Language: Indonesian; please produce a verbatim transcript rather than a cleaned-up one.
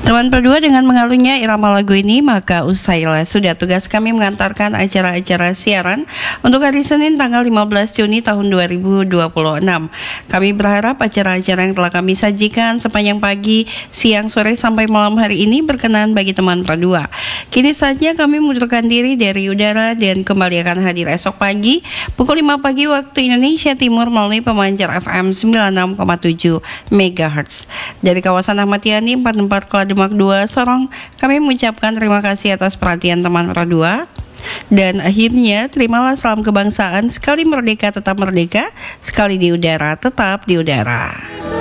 Teman berdua dengan mengalunnya irama lagu ini, maka usailah sudah tugas kami mengantarkan acara-acara siaran untuk hari Senin tanggal lima belas Juni tahun dua ribu dua puluh enam. Kami berharap acara-acara yang telah kami sajikan sepanjang pagi, siang, sore sampai malam hari ini berkenan bagi teman berdua. Kini saatnya kami mundurkan diri dari udara dan kembali akan hadir esok pagi pukul lima pagi waktu Indonesia Timur melalui pemancar F M sembilan puluh enam koma tujuh megahertz. Dari kawasan Ahmad Yani empat puluh empat Demak dua Sorong, kami mengucapkan terima kasih atas perhatian teman berdua. Dan akhirnya terimalah salam kebangsaan, sekali merdeka tetap merdeka, sekali di udara tetap di udara.